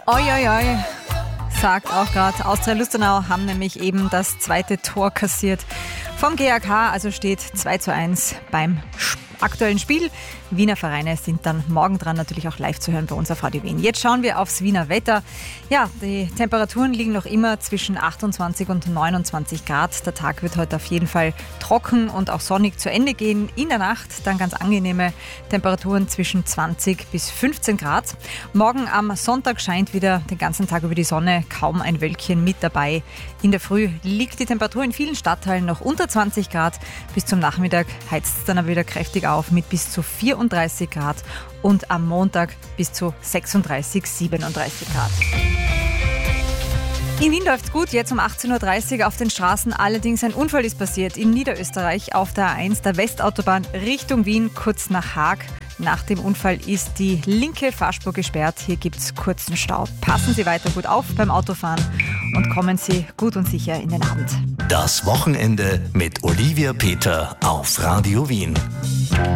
Oi, oi, oi, sagt auch gerade Austria Lustenau, haben nämlich eben das zweite Tor kassiert vom GAK, also steht 2:1 beim aktuellen Spiel. Wiener Vereine sind dann morgen dran, natürlich auch live zu hören bei uns auf Radio Wien. Jetzt schauen wir aufs Wiener Wetter. Ja, die Temperaturen liegen noch immer zwischen 28 und 29 Grad. Der Tag wird heute auf jeden Fall trocken und auch sonnig zu Ende gehen. In der Nacht dann ganz angenehme Temperaturen zwischen 20 bis 15 Grad. Morgen am Sonntag scheint wieder den ganzen Tag über die Sonne, kaum ein Wölkchen mit dabei. In der Früh liegt die Temperatur in vielen Stadtteilen noch unter 20 Grad. Bis zum Nachmittag heizt es dann aber wieder kräftig auf mit bis zu 34 Grad und am Montag bis zu 36, 37 Grad. In Wien läuft's gut, jetzt um 18:30 Uhr auf den Straßen. Allerdings ein Unfall ist passiert in Niederösterreich auf der A1, der Westautobahn Richtung Wien, kurz nach Haag. Nach dem Unfall ist die linke Fahrspur gesperrt. Hier gibt's kurzen Stau. Passen Sie weiter gut auf beim Autofahren und kommen Sie gut und sicher in den Abend. Das Wochenende mit Olivia Peter auf Radio Wien.